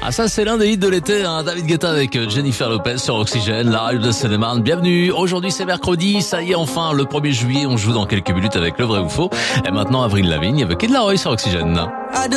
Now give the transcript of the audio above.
Ah ça c'est l'un des hits de l'été, hein. David Guetta avec Jennifer Lopez sur Oxygène, la radio de Seine-et-Marne. Bienvenue, aujourd'hui c'est mercredi, ça y est enfin, le 1er juillet, on joue dans quelques minutes avec le vrai ou faux. Et maintenant Avril Lavigne avec Kid Laroi sur Oxygène.